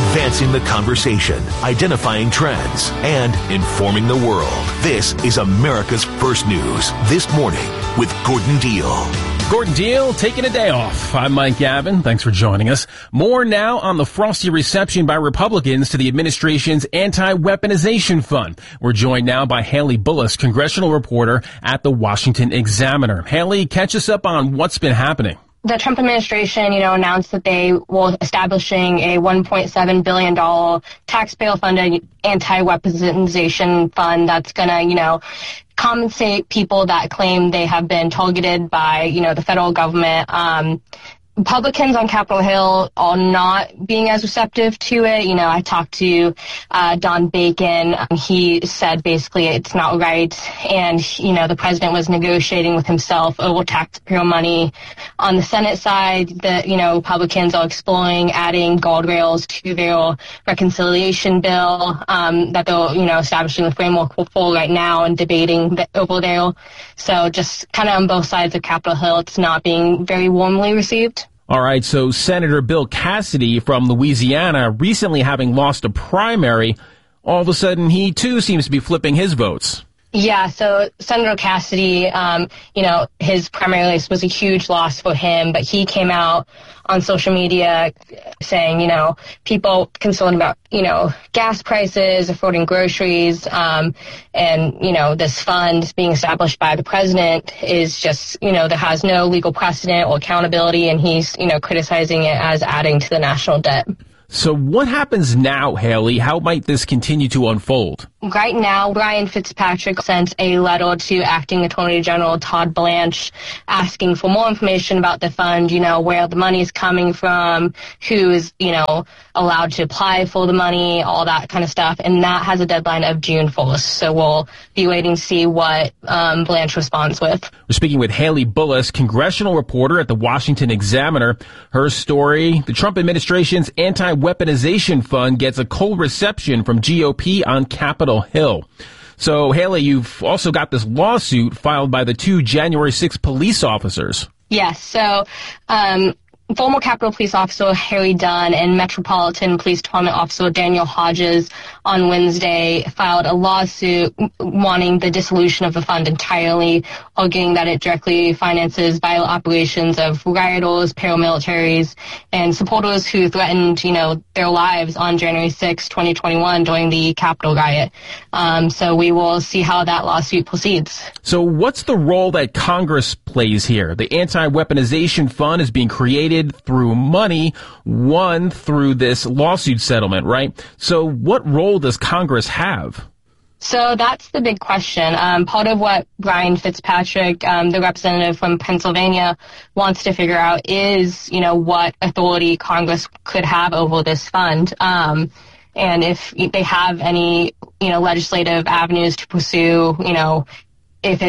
advancing the conversation, identifying trends, and informing the world. This is America's First News This Morning with Gordon Deal. Gordon Deal taking a day off. I'm Mike Gavin. Thanks for joining us. More now on the frosty reception by Republicans to the administration's anti-weaponization fund. We're joined now by Haley Bullis, congressional reporter at the Washington Examiner. Haley, catch us up on what's been happening. The Trump administration, announced that they will establishing a $1.7 billion taxpayer-funded anti-weaponization fund that's going to, compensate people that claim they have been targeted by, the federal government. Republicans on Capitol Hill are not being as receptive to it. I talked to Don Bacon. He said basically it's not right. And, the president was negotiating with himself over taxpayer money. On the Senate side, Republicans are exploring adding guardrails to their reconciliation bill that they're, establishing the framework for right now and debating over there. So just kind of on both sides of Capitol Hill, it's not being very warmly received. All right, so Senator Bill Cassidy from Louisiana, recently having lost a primary, all of a sudden he too seems to be flipping his votes. Yeah, so Senator Cassidy, his primary race was a huge loss for him, but he came out on social media saying, people concerned about, gas prices, affording groceries, and, this fund being established by the president is just, that has no legal precedent or accountability, and he's, criticizing it as adding to the national debt. So what happens now, Haley? How might this continue to unfold? Right now, Brian Fitzpatrick sent a letter to Acting Attorney General Todd Blanche asking for more information about the fund, where the money is coming from, who is, allowed to apply for the money, all that kind of stuff. And that has a deadline of June 1st. So we'll be waiting to see what Blanche responds with. We're speaking with Haley Bullis, congressional reporter at the Washington Examiner. Her story, the Trump administration's anti-weaponization fund gets a cold reception from GOP on Capitol Hill. So, Haley, you've also got this lawsuit filed by the two January 6th police officers. Yes. So, former Capitol Police Officer Harry Dunn and Metropolitan Police Department Officer Daniel Hodges on Wednesday filed a lawsuit wanting the dissolution of the fund entirely, arguing that it directly finances violent operations of rioters, paramilitaries, and supporters who threatened, their lives on January 6, 2021 during the Capitol riot. So we will see how that lawsuit proceeds. So what's the role that Congress plays here? The anti-weaponization fund is being created through money won through this lawsuit settlement, right? So what role does Congress have? So that's the big question. Part of what Brian Fitzpatrick, the representative from Pennsylvania, wants to figure out is, what authority Congress could have over this fund. And if they have any, legislative avenues to pursue, if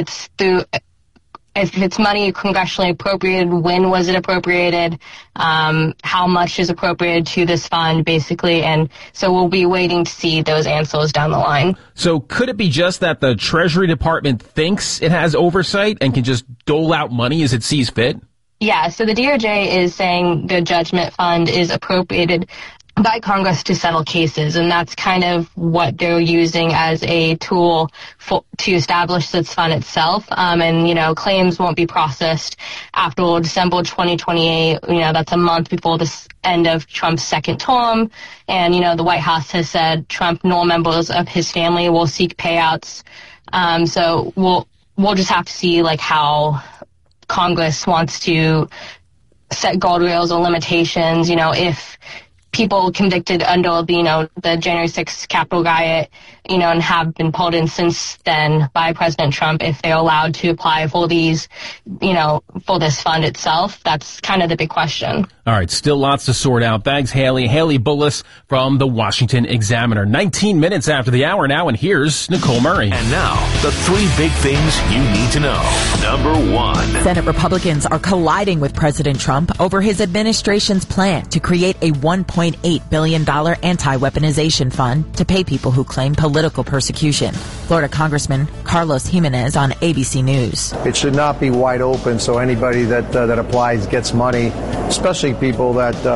it's money congressionally appropriated, when was it appropriated, how much is appropriated to this fund, basically. And so we'll be waiting to see those answers down the line. So could it be just that the Treasury Department thinks it has oversight and can just dole out money as it sees fit? Yeah, so the DOJ is saying the judgment fund is appropriated by Congress to settle cases, and that's kind of what they're using as a tool to establish this fund itself. And, claims won't be processed after December 2028. That's a month before the end of Trump's second term. And, the White House has said Trump nor members of his family will seek payouts. So we'll just have to see, how Congress wants to set guardrails or limitations, if people convicted under the January 6th Capitol riot, and have been pulled in since then by President Trump, if they're allowed to apply for these, for this fund itself. That's kind of the big question. All right, still lots to sort out. Thanks, Haley. Haley Bullis from the Washington Examiner. 19 minutes after the hour now, and here's Nicole Murray. And now, the three big things you need to know. Number one. Senate Republicans are colliding with President Trump over his administration's plan to create a $1.7 $1.8 billion anti-weaponization fund to pay people who claim political persecution. Florida Congressman Carlos Jimenez on ABC News. It should not be wide open so anybody that applies gets money, especially people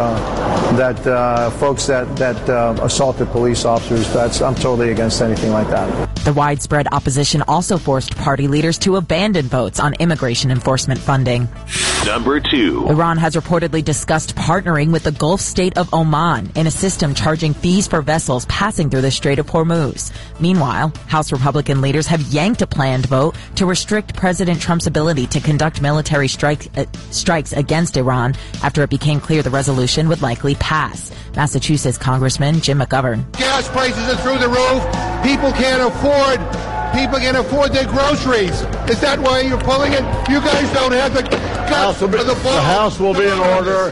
folks that assaulted police officers. I'm totally against anything like that. The widespread opposition also forced party leaders to abandon votes on immigration enforcement funding. Number 2. Iran has reportedly discussed partnering with the Gulf state of Oman in a system charging fees for vessels passing through the Strait of Hormuz. Meanwhile, House Republican leaders have yanked a planned vote to restrict President Trump's ability to conduct military strikes against Iran after it became clear the resolution would likely pass. Massachusetts Congressman Jim McGovern. Gas prices are through the roof. People can't afford their groceries. Is that why you're pulling it? You guys don't have the guts for the ball. The House will be in order.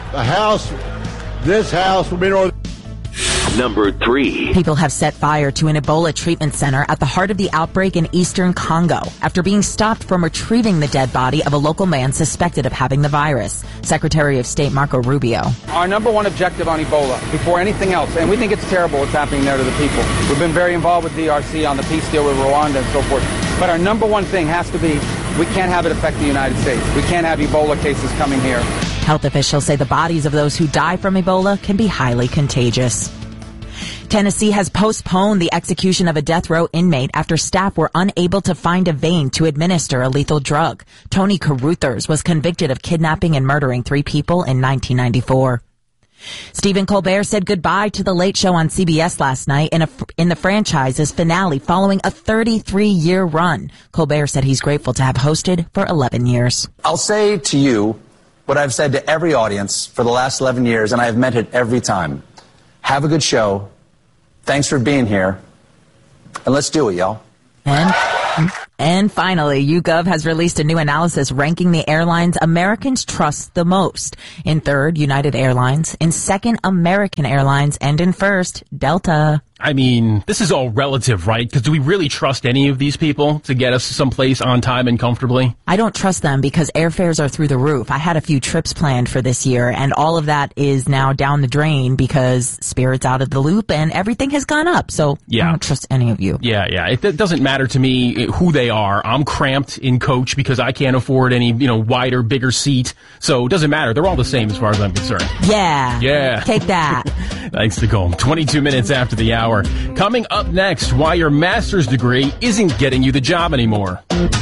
This House will be in order. Number 3. People have set fire to an Ebola treatment center at the heart of the outbreak in eastern Congo after being stopped from retrieving the dead body of a local man suspected of having the virus. Secretary of State Marco Rubio. Our number one objective on Ebola, before anything else, and we think it's terrible what's happening there to the people. We've been very involved with DRC on the peace deal with Rwanda and so forth. But our number one thing has to be, we can't have it affect the United States. We can't have Ebola cases coming here. Health officials say the bodies of those who die from Ebola can be highly contagious. Tennessee has postponed the execution of a death row inmate after staff were unable to find a vein to administer a lethal drug. Tony Caruthers was convicted of kidnapping and murdering 3 people in 1994. Stephen Colbert said goodbye to The Late Show on CBS last night in the franchise's finale following a 33-year run. Colbert said he's grateful to have hosted for 11 years. I'll say to you what I've said to every audience for the last 11 years, and I have meant it every time. Have a good show. Thanks for being here. And let's do it, y'all. And finally, YouGov has released a new analysis ranking the airlines Americans trust the most. In third, United Airlines. In second, American Airlines. And in first, Delta. I mean, this is all relative, right? Because do we really trust any of these people to get us someplace on time and comfortably? I don't trust them because airfares are through the roof. I had a few trips planned for this year, and all of that is now down the drain because Spirit's out of the loop and everything has gone up. So I don't trust any of you. Yeah. It doesn't matter to me who they are. I'm cramped in coach because I can't afford any, wider, bigger seat. So it doesn't matter. They're all the same as far as I'm concerned. Yeah. Take that. Thanks, Nicole. 22 minutes after the hour. Coming up next, why your master's degree isn't getting you the job anymore.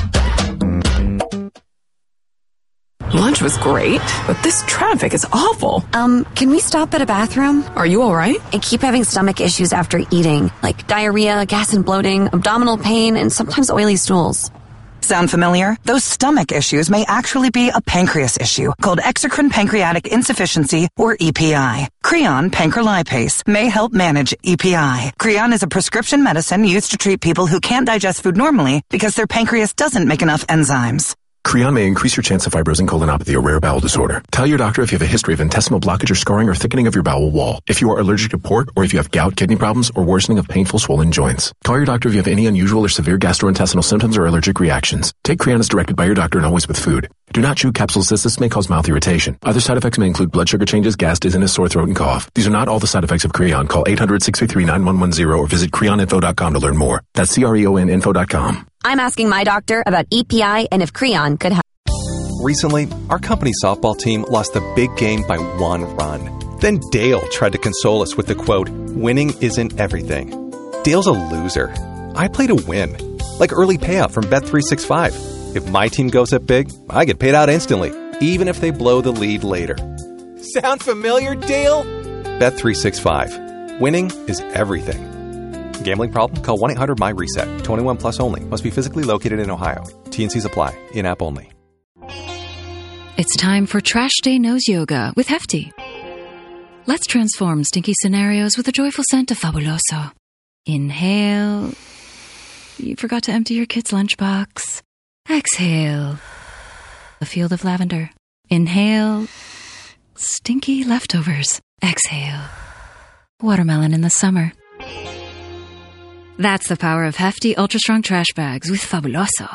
Lunch was great, but this traffic is awful. Can we stop at a bathroom? Are you all right? I keep having stomach issues after eating, like diarrhea, gas and bloating, abdominal pain, and sometimes oily stools. Sound familiar? Those stomach issues may actually be a pancreas issue called exocrine pancreatic insufficiency, or EPI. Creon pancrelipase may help manage EPI. Creon is a prescription medicine used to treat people who can't digest food normally because their pancreas doesn't make enough enzymes. Creon may increase your chance of fibrosing colonopathy, a rare bowel disorder. Tell your doctor if you have a history of intestinal blockage or scarring or thickening of your bowel wall, if you are allergic to pork, or if you have gout, kidney problems, or worsening of painful swollen joints. Call your doctor if you have any unusual or severe gastrointestinal symptoms or allergic reactions. Take Creon as directed by your doctor and always with food. Do not chew capsules as this may cause mouth irritation. Other side effects may include blood sugar changes, gas, dizziness, sore throat, and cough. These are not all the side effects of Creon. Call 800-633-9110 or visit creoninfo.com to learn more. That's CREONinfo.com. I'm asking my doctor about EPI and if Creon could help. Recently, our company softball team lost the big game by 1 run. Then Dale tried to console us with the quote, "Winning isn't everything." Dale's a loser. I play to win. Like early payout from Bet365. If my team goes up big, I get paid out instantly, even if they blow the lead later. Sound familiar, Dale? Bet365. Winning is everything. Gambling problem? Call 1-800-MY-RESET. 21 plus only. Must be physically located in Ohio. T&Cs apply. In-app only. It's time for Trash Day Nose Yoga with Hefty. Let's transform stinky scenarios with the joyful scent of Fabuloso. Inhale. You forgot to empty your kid's lunchbox. Exhale. A field of lavender. Inhale. Stinky leftovers. Exhale. Watermelon in the summer. That's the power of Hefty Ultra Strong Trash Bags with Fabuloso.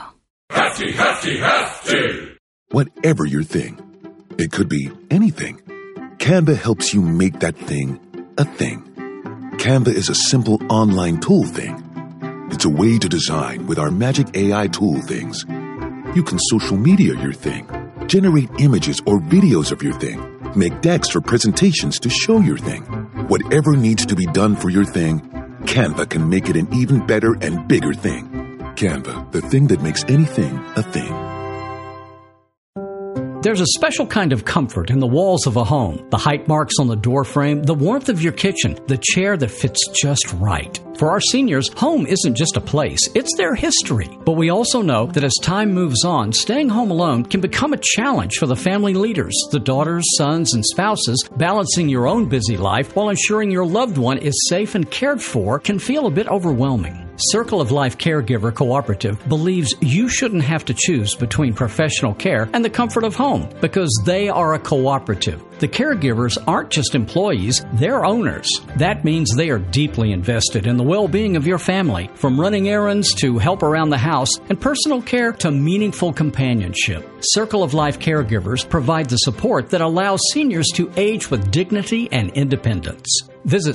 Hefty, Hefty, Hefty! Whatever your thing, it could be anything. Canva helps you make that thing a thing. Canva is a simple online tool thing. It's a way to design with our magic AI tool things. You can social media your thing, generate images or videos of your thing, make decks or presentations to show your thing. Whatever needs to be done for your thing, Canva can make it an even better and bigger thing. Canva, the thing that makes anything a thing. There's a special kind of comfort in the walls of a home, the height marks on the door frame, the warmth of your kitchen, the chair that fits just right. For our seniors, home isn't just a place, it's their history. But we also know that as time moves on, staying home alone can become a challenge for the family leaders, the daughters, sons, and spouses. Balancing your own busy life while ensuring your loved one is safe and cared for can feel a bit overwhelming. Circle of Life Caregiver Cooperative believes you shouldn't have to choose between professional care and the comfort of home because they are a cooperative. The caregivers aren't just employees, they're owners. That means they are deeply invested in the well-being of your family, from running errands to help around the house and personal care to meaningful companionship. Circle of Life Caregivers provide the support that allows seniors to age with dignity and independence. Visit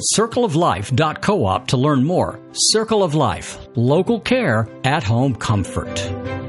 circleoflife.coop to learn more. Circle of Life, local care, at home comfort.